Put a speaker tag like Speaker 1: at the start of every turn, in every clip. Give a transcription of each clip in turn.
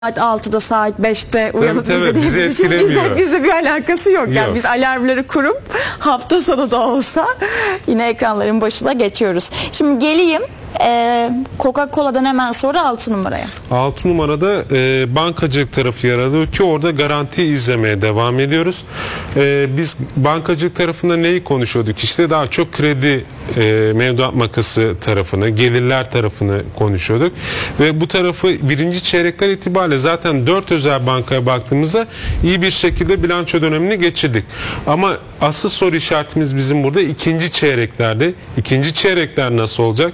Speaker 1: saat 6'da saat 5'te uyanıp
Speaker 2: bizi etkilemiyor.
Speaker 1: Bizde bir alakası yok. Yani
Speaker 2: yok.
Speaker 1: Biz alarmları kurup hafta sonu da olsa yine ekranların başına geçiyoruz. Şimdi geleyim Coca-Cola'dan hemen sonra 6 numaraya.
Speaker 2: 6 numarada bankacılık tarafı yer alıyor ki orada garantiyi izlemeye devam ediyoruz. Biz bankacılık tarafında neyi konuşuyorduk? İşte daha çok kredi mevduat makası tarafını, gelirler tarafını konuşuyorduk. Ve bu tarafı birinci çeyrekler itibariyle zaten 4 özel bankaya baktığımızda iyi bir şekilde bilanço dönemini geçirdik. Ama asıl soru işaretimiz bizim burada ikinci çeyreklerde. İkinci çeyrekler nasıl olacak?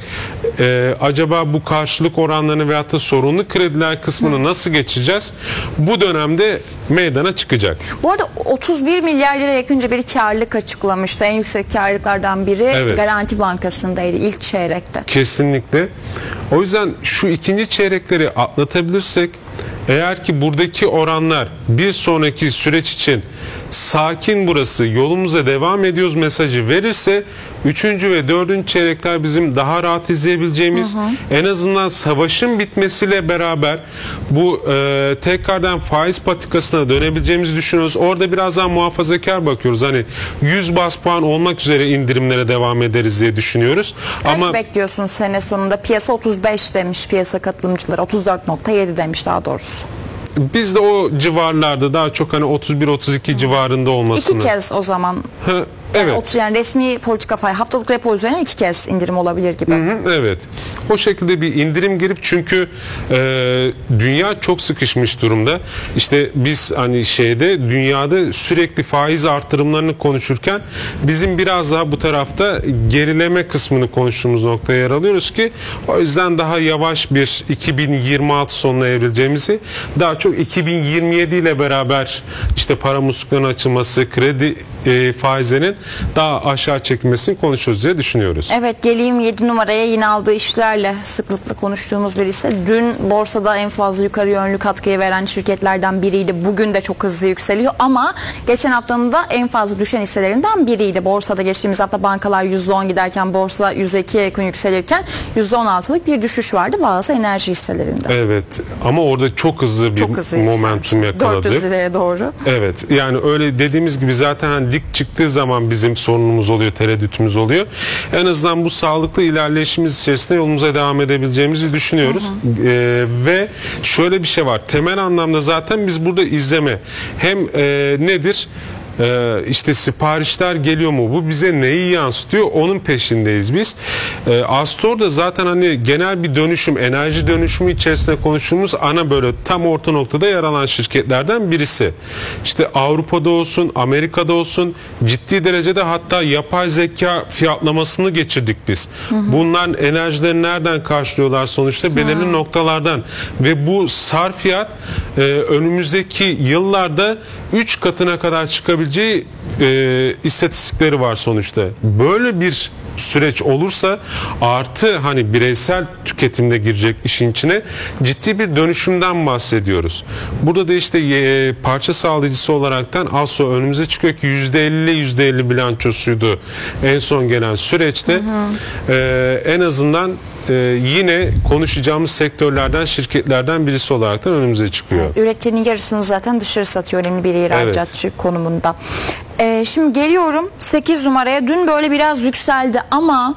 Speaker 2: Acaba bu karşılık oranlarını veyahut da sorunlu krediler kısmını nasıl geçeceğiz? Bu dönemde meydana çıkacak.
Speaker 1: Bu arada 31 milyar lira yakınca bir karlılık açıklamıştı. En yüksek karlılıklardan biri Garanti Bankası'ndaydı ilk çeyrekte.
Speaker 2: Kesinlikle. O yüzden şu ikinci çeyrekleri atlatabilirsek, eğer ki buradaki oranlar bir sonraki süreç için sakin, burası yolumuza devam ediyoruz mesajı verirse 3. ve 4. çeyrekler bizim daha rahat izleyebileceğimiz, en azından savaşın bitmesiyle beraber bu tekrardan faiz patikasına dönebileceğimizi düşünüyoruz. Orada biraz daha muhafazakar bakıyoruz. Hani 100 bas puan olmak üzere indirimlere devam ederiz diye düşünüyoruz.
Speaker 1: Kaç bekliyorsun sene sonunda? Piyasa 35 demiş piyasa katılımcıları. 34.7 demiş daha doğrusu.
Speaker 2: Biz de o civarlarda daha çok hani 31-32 civarında olmasını.
Speaker 1: 2 kez o zaman.
Speaker 2: Evet.
Speaker 1: Yani resmi politika faiz haftalık repo üzerine 2 kez indirim olabilir gibi.
Speaker 2: Evet. O şekilde bir indirim girip, çünkü dünya çok sıkışmış durumda. İşte biz hani dünyada sürekli faiz artırımlarını konuşurken bizim biraz daha bu tarafta gerileme kısmını konuştuğumuz noktaya yer alıyoruz ki o yüzden daha yavaş bir 2026 sonuna evrileceğimizi, daha çok 2027 ile beraber işte para musluklarının açılması, kredi faizlerinin daha aşağı çekilmesini konuşuyoruz diye düşünüyoruz.
Speaker 1: Evet, geleyim 7 numaraya. Yine aldığı işlerle sıklıkla konuştuğumuz birisi. Dün borsada en fazla yukarı yönlü katkıyı veren şirketlerden biriydi. Bugün de çok hızlı yükseliyor ama geçen haftanın da en fazla düşen hisselerinden biriydi. Borsada geçtiğimiz hafta bankalar %10 giderken borsa %2'ye yakın yükselirken %16'lık bir düşüş vardı bazı enerji hisselerinde.
Speaker 2: Evet, ama orada çok hızlı bir momentum yakaladık.
Speaker 1: 400 liraya doğru.
Speaker 2: Evet, yani öyle dediğimiz gibi zaten hani dik çıktığı zaman bizim sorunumuz oluyor, tereddütümüz oluyor. En azından bu sağlıklı ilerleyişimiz içerisinde yolumuza devam edebileceğimizi düşünüyoruz. Ve şöyle bir şey var. Temel anlamda zaten biz burada izleme. Hem nedir? İşte siparişler geliyor mu? Bu bize neyi yansıtıyor? Onun peşindeyiz biz. Astor'da zaten hani genel bir dönüşüm, enerji dönüşümü içerisinde konuştuğumuz ana böyle tam orta noktada yer alan şirketlerden birisi. İşte Avrupa'da olsun, Amerika'da olsun ciddi derecede hatta yapay zeka fiyatlamasını geçirdik biz. Bunların enerjileri nereden karşılıyorlar sonuçta? Belirli noktalardan. Ve bu sarfiyat önümüzdeki yıllarda 3 katına kadar çıkabileceği istatistikleri var sonuçta. Böyle bir süreç olursa, artı hani bireysel tüketimde girecek işin içine, ciddi bir dönüşümden bahsediyoruz. Burada da işte parça sağlayıcısı olaraktan ASO önümüze çıkıyor ki %50 bilançosuydu en son gelen süreçte. En azından yine konuşacağımız sektörlerden, şirketlerden birisi olaraktan önümüze çıkıyor.
Speaker 1: Üreticinin yarısını zaten dışarı satıyor, önemli bir ihracatçı konumunda. Şimdi geliyorum 8 numaraya. Dün böyle biraz yükseldi ama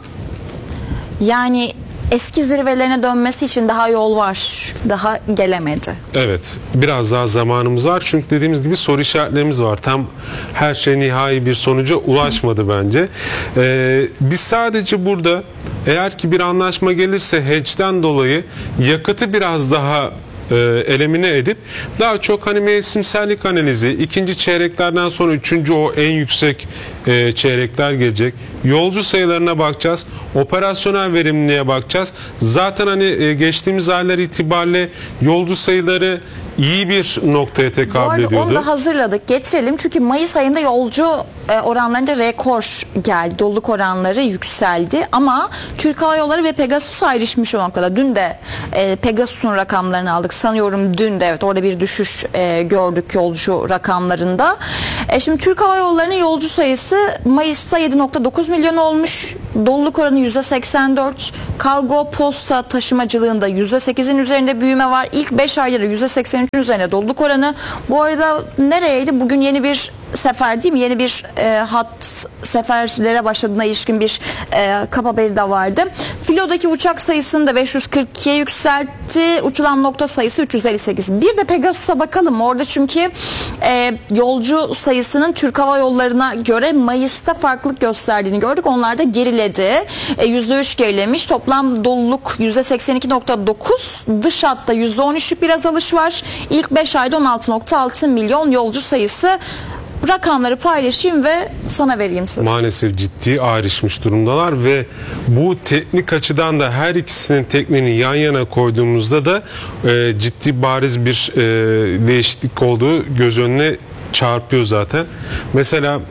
Speaker 1: yani eski zirvelerine dönmesi için daha yol var. Daha gelemedi.
Speaker 2: Evet. Biraz daha zamanımız var. Çünkü dediğimiz gibi soru işaretlerimiz var. Tam her şey nihai bir sonuca ulaşmadı bence. Biz sadece burada eğer ki bir anlaşma gelirse hedge'den dolayı yakıtı biraz daha elemine edip daha çok hani mevsimsellik analizi, ikinci çeyreklerden sonra üçüncü o en yüksek çeyrekler gelecek. Yolcu sayılarına bakacağız. Operasyonel verimliliğe bakacağız. Zaten hani geçtiğimiz aylar itibariyle yolcu sayıları iyi bir noktaya tekabül ediyordu.
Speaker 1: Onu da hazırladık, getirelim. Çünkü Mayıs ayında yolcu oranlarında rekor geldi. Doluluk oranları yükseldi. Ama Türk Hava Yolları ve Pegasus ayrışmış o noktada. Dün de Pegasus'un rakamlarını aldık. Sanıyorum dün de evet orada bir düşüş gördük yolcu rakamlarında. Şimdi Türk Hava Yolları'nın yolcu sayısı Mayıs'ta 7.9 milyon olmuş. Doluluk oranı %84. Kargo posta taşımacılığında %8'in üzerinde büyüme var. İlk 5 ayda %83'ün üzerinde doluluk oranı. Bu arada nereydi? Bugün yeni bir sefer değil mi? Yeni bir hat seferlere başladığına ilişkin bir kap haberi de vardı. Filodaki uçak sayısını da 542'ye yükseltti. Uçulan nokta sayısı 358. Bir de Pegasus'a bakalım. Orada çünkü yolcu sayısının Türk Hava Yolları'na göre Mayıs'ta farklılık gösterdiğini gördük. Onlar da geriledi. %3 gerilemiş. Toplam doluluk %82.9. Dış hatta %13'lük bir azalış var. İlk 5 ayda 16.6 milyon yolcu sayısı. Rakamları paylaşayım ve sana vereyim sözü.
Speaker 2: Maalesef ciddi ayrışmış durumdalar ve bu teknik açıdan da her ikisinin tekniğini yan yana koyduğumuzda da ciddi bariz bir değişiklik olduğu göz önüne çarpıyor zaten. Mesela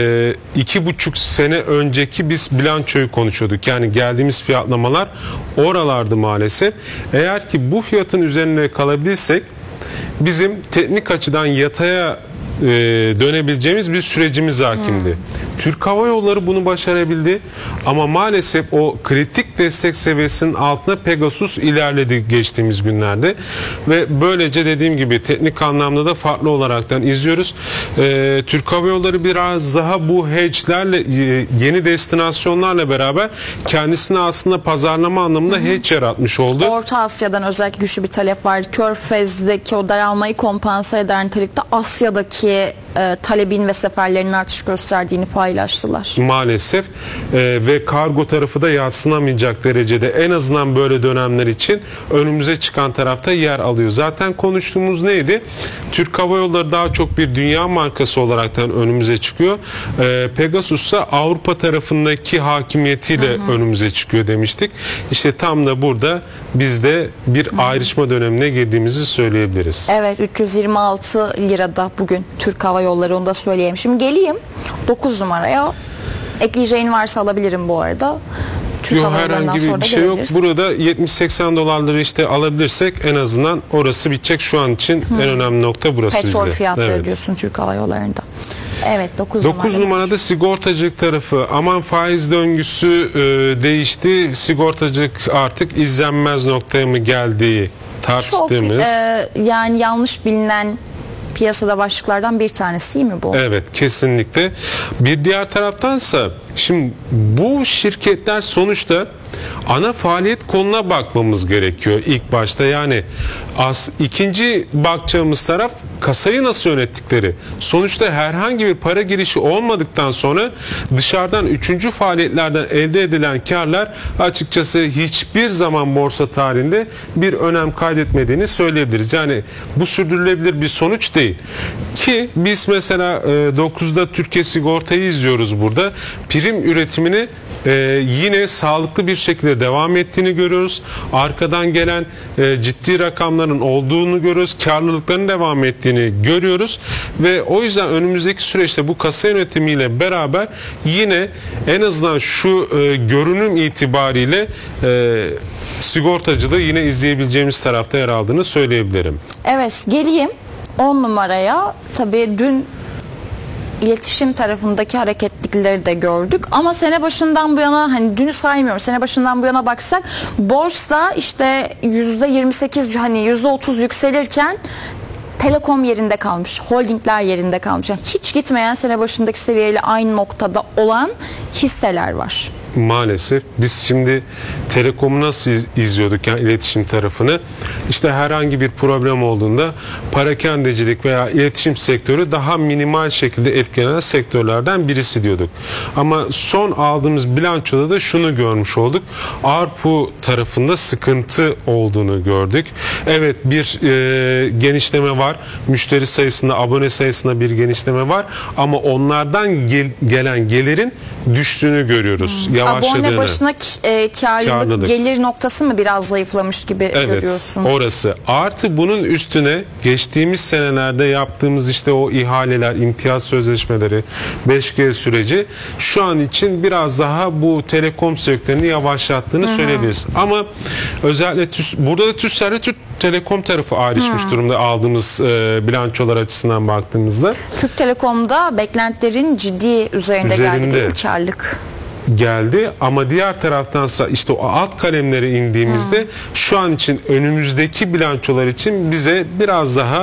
Speaker 2: 2,5 sene önceki biz bilançoyu konuşuyorduk. Yani geldiğimiz fiyatlamalar oralardı maalesef. Eğer ki bu fiyatın üzerine kalabilirsek bizim teknik açıdan yataya dönebileceğimiz bir sürecimiz hakimdi. Türk Hava Yolları bunu başarabildi ama maalesef o kritik destek seviyesinin altına Pegasus ilerledi geçtiğimiz günlerde ve böylece dediğim gibi teknik anlamda da farklı olaraktan izliyoruz. Türk Hava Yolları biraz daha bu hedge'lerle yeni destinasyonlarla beraber kendisine aslında pazarlama anlamında hedge yaratmış oldu.
Speaker 1: Orta Asya'dan özellikle güçlü bir talep var. Körfez'deki o daralmayı kompanse eden nitelikte Asya'daki talebin ve seferlerinin artış gösterdiğini paylaştılar.
Speaker 2: Maalesef ve kargo tarafı da yadsınamayacak derecede en azından böyle dönemler için önümüze çıkan tarafta yer alıyor. Zaten konuştuğumuz neydi? Türk Hava Yolları daha çok bir dünya markası olaraktan önümüze çıkıyor. Pegasus ise Avrupa tarafındaki hakimiyetiyle önümüze çıkıyor demiştik. İşte tam da burada biz de bir ayrışma dönemine girdiğimizi söyleyebiliriz.
Speaker 1: Evet, 326 lirada bugün Türk Hava Yolları, onu da söyleyeyim. Şimdi geleyim 9 numaraya. Ekleyeceğin varsa alabilirim bu arada.
Speaker 2: Yok, herhangi bir şey yok. Burada 70-80 dolarları işte alabilirsek en azından orası bitecek. Şu an için en önemli nokta burası.
Speaker 1: Petrol
Speaker 2: bizde.
Speaker 1: fiyatları diyorsun Türk Hava Yolları'nda. Evet, 9
Speaker 2: numarada sigortacılık tarafı. Aman faiz döngüsü değişti. Sigortacılık artık izlenmez noktaya mı geldiği tartıştığımız.
Speaker 1: Çok yani yanlış bilinen piyasada başlıklardan bir tanesi değil mi bu?
Speaker 2: Evet, kesinlikle. Bir diğer taraftansa şimdi bu şirketler sonuçta ana faaliyet konuna bakmamız gerekiyor ilk başta. Yani ikinci bakacağımız taraf kasayı nasıl yönettikleri. Sonuçta herhangi bir para girişi olmadıktan sonra dışarıdan üçüncü faaliyetlerden elde edilen karlar açıkçası hiçbir zaman borsa tarihinde bir önem kaydetmediğini söyleyebiliriz. Yani bu sürdürülebilir bir sonuç değil. Ki biz mesela 9'da Türkiye Sigorta'yı izliyoruz burada. Prim üretimini yine sağlıklı bir şekilde devam ettiğini görüyoruz. Arkadan gelen ciddi rakamların olduğunu görüyoruz. Karlılıkların devam ettiğini görüyoruz. Ve o yüzden önümüzdeki süreçte bu kasa yönetimiyle beraber yine en azından şu görünüm itibariyle sigortacılığı yine izleyebileceğimiz tarafta yer aldığını söyleyebilirim.
Speaker 1: Evet, geleyim 10 numaraya. Tabii dün iletişim tarafındaki hareketlilikleri de gördük ama sene başından bu yana, hani dünü saymıyorum, sene başından bu yana baksak borsa işte %28 hani %30 yükselirken Telekom yerinde kalmış, holdingler yerinde kalmış. Yani hiç gitmeyen, sene başındaki seviyeyle aynı noktada olan hisseler var.
Speaker 2: Maalesef biz şimdi Telekom'u nasıl izliyorduk, yani iletişim tarafını, işte herhangi bir problem olduğunda parakendecilik veya iletişim sektörü daha minimal şekilde etkilenen sektörlerden birisi diyorduk. Ama son aldığımız bilançoda da şunu görmüş olduk. ARPU tarafında sıkıntı olduğunu gördük. Evet, bir genişleme var. Müşteri sayısında, abone sayısında bir genişleme var. Ama onlardan gelen gelirin düştüğünü görüyoruz.
Speaker 1: Abone başına karlılık gelir noktası mı biraz zayıflamış gibi görüyorsun?
Speaker 2: Evet, orası. Artı bunun üstüne geçtiğimiz senelerde yaptığımız işte o ihaleler, imtiyaz sözleşmeleri, 5G süreci şu an için biraz daha bu telekom sektörünü yavaşlattığını söyleyebiliriz. Ama özellikle burada da Türk Telekom tarafı ayrışmış durumda aldığımız bilançolar açısından baktığımızda.
Speaker 1: Türk Telekom'da beklentilerin ciddi üzerinde geldi değil mi karlılık?
Speaker 2: geldi ama diğer taraftansa işte o alt kalemlere indiğimizde şu an için önümüzdeki bilançolar için bize biraz daha